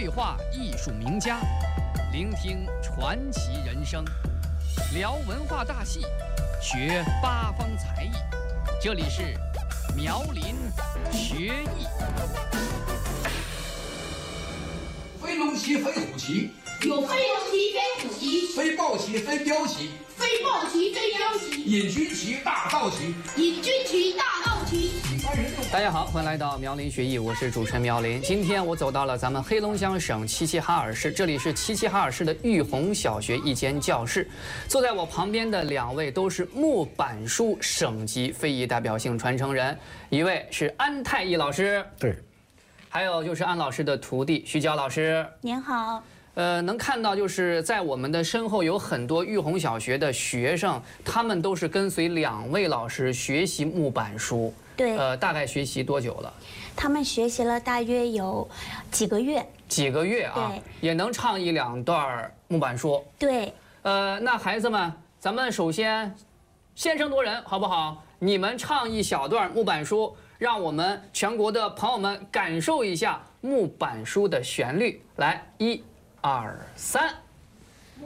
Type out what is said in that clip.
对话艺术名家，聆听传奇人生，聊文化大戏，学八方才艺。这里是苗林学艺。 非龙旗，非虎旗， 有非龙旗，非虎旗， 非豹旗，非标旗， 非豹旗，非标旗， 引军旗，大道旗， 引军旗，大道旗。 大家好，欢迎来到苗林学艺，我是主持人苗林。今天我走到了咱们黑龙江省齐齐哈尔市，这里是齐齐哈尔市的玉红小学一间教室。坐在我旁边的两位都是木板书省级非遗代表性传承人，一位是安泰义老师， 对， 还有就是安老师的徒弟徐娇老师。 您好。 能看到就是在我们的身后有很多玉红小学的学生，他们都是跟随两位老师学习木板书。 对， 大概学习多久了？ 他们学习了大约有几个月。 几个月啊？ 对， 也能唱一两段木板书。 对。 那孩子们，咱们首先先声夺人，好不好？你们唱一小段木板书，让我们全国的朋友们感受一下木板书的旋律。来，1、2、3。